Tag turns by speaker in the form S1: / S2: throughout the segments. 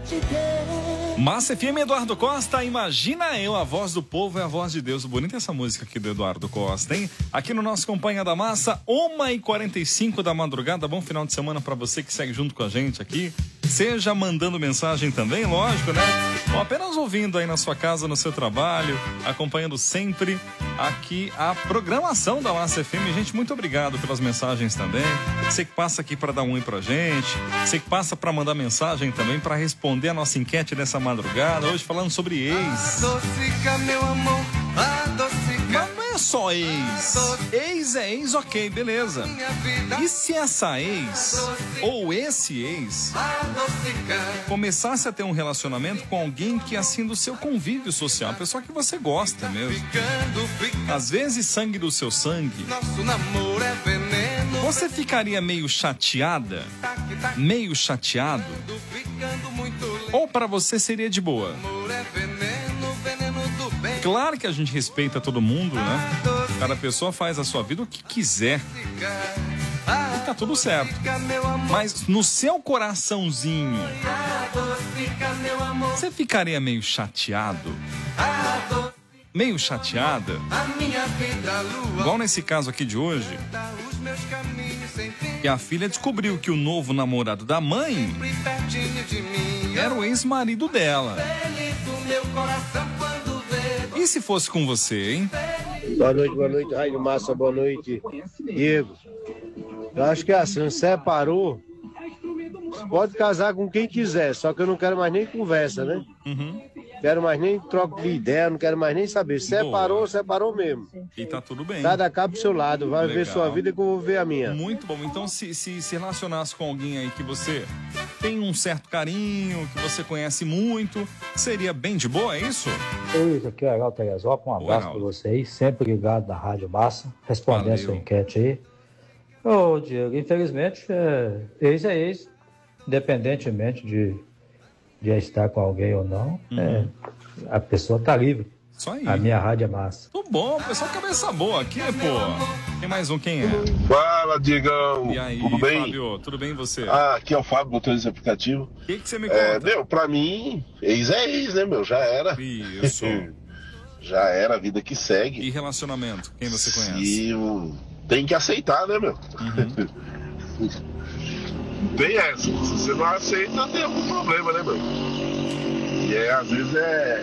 S1: Massa FM, Eduardo Costa, imagina eu, a voz do povo é a voz de Deus. Bonita essa música aqui do Eduardo Costa, hein? Aqui no nosso Companhia da Massa, 1h45 da madrugada. Bom final de semana pra você que segue junto com a gente aqui. Seja mandando mensagem também, lógico, né? Ou apenas ouvindo aí na sua casa, no seu trabalho, acompanhando sempre aqui a programação da Massa FM. Gente, muito obrigado pelas mensagens também. Você que passa aqui pra dar um oi pra gente. Você que passa pra mandar mensagem também, pra responder a nossa enquete dessa madrugada, hoje falando sobre ex.
S2: Adocica, meu amor, adocica.
S1: Mas não é só ex. Ex é ex, ok, beleza. E se essa ex, ou esse ex, começasse a ter um relacionamento com alguém que é assim do seu convívio social, uma pessoa que você gosta mesmo, às vezes sangue do seu sangue,
S2: Nosso namoro é veneno.
S1: você ficaria meio chateada? Meio chateado?
S2: Ficando muito lento.
S1: Ou pra você seria de boa?
S2: Amor é veneno, veneno do bem.
S1: Claro que a gente respeita todo mundo, né? Cada pessoa faz a sua vida o que quiser. E tá tudo certo.
S2: Meu amor,
S1: Mas no seu coraçãozinho,
S2: adocica, meu amor,
S1: você ficaria meio chateado? Meio chateada?
S2: a minha vida, lua.
S1: Igual nesse caso aqui de hoje,
S2: Os meus caminhos sem fim,
S1: que a filha descobriu que o novo namorado da mãe
S2: pertinho de mim.
S1: era o ex-marido dela.
S2: Feliz do meu coração quando vê.
S1: E se fosse com você, hein?
S3: Boa noite, Raio Massa, boa noite, Diego. Eu acho que é assim, separou, pode casar com quem quiser, só que eu não quero mais nem conversa, né?
S1: Uhum.
S3: Quero mais nem troca de ideia, não quero mais nem saber. Separou, separou mesmo.
S1: E tá tudo bem.
S3: Cada cá pro seu lado, vai ver
S1: Legal.
S3: sua vida que eu vou ver a minha.
S1: Muito bom. Então, se relacionasse com alguém aí que você tem um certo carinho, que você conhece muito, seria bem de boa, é isso?
S4: Oi, aqui é o Arnaldo Teresópolis, um abraço para
S1: Arnaldo.
S4: vocês, sempre ligado na Rádio Massa, respondendo
S1: Valeu.
S4: a sua enquete aí. Ô, Diego, infelizmente, ex é ex, independentemente de estar com alguém ou não, a pessoa tá livre.
S1: Isso aí.
S4: A minha Rádio é Massa.
S1: Tudo bom, pessoal, cabeça boa aqui, pô. Tem mais um, quem é?
S5: Fala, Diegão.
S1: E aí,
S5: Tudo bem?
S1: Fábio, tudo bem e você?
S5: Aqui é o Fábio, motorista aplicativo.
S1: O que você me conta?
S5: Meu, pra mim, ex é ex, né, meu? Já era.
S1: Isso.
S5: Já era, a vida que segue.
S1: E relacionamento, quem você conhece?
S5: E tem que aceitar, né, meu? Tem essa. Se você não aceita, tem algum problema, né, meu? E às vezes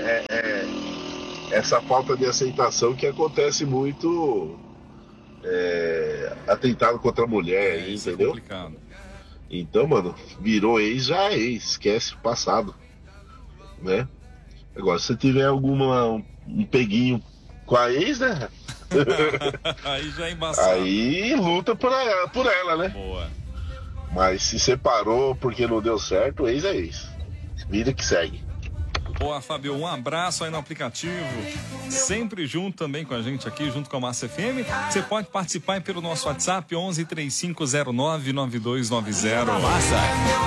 S5: essa falta de aceitação que acontece muito atentado contra a mulher, aí,
S1: Isso
S5: entendeu?
S1: é complicado.
S5: Então, mano, virou ex, já é ex, esquece o passado, né? Agora, se você tiver um peguinho com a ex, né?
S1: Aí já é embaçado.
S5: Aí luta por ela, né?
S1: Boa.
S5: Mas se separou porque não deu certo, ex é ex. Vida que segue.
S1: Boa, Fábio, um abraço aí no aplicativo, sempre junto também com a gente aqui, junto com a Massa FM. Você pode participar pelo nosso WhatsApp 11 3509 9290.
S6: Massa.